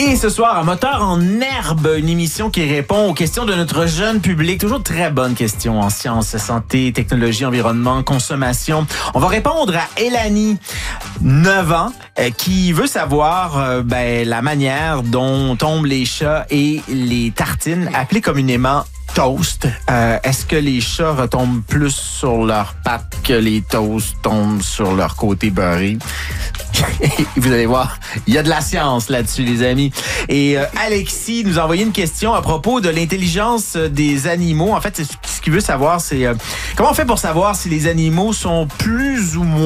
Et ce soir, un moteur en herbe, une émission qui répond aux questions de notre jeune public. Toujours très bonnes questions en sciences, santé, technologie, environnement, consommation. On va répondre à Elanie, 9 ans, qui veut savoir la manière dont tombent les chats et les tartines, appelées communément toast. Est-ce que les chats retombent plus sur leurs pattes que les toasts tombent sur leur côté beurré? Vous allez voir, il y a de la science là-dessus, les amis. Et Alexis nous a envoyé une question à propos de l'intelligence des animaux. En fait, ce qu'il veut savoir, c'est comment on fait pour savoir si les animaux sont plus ou moins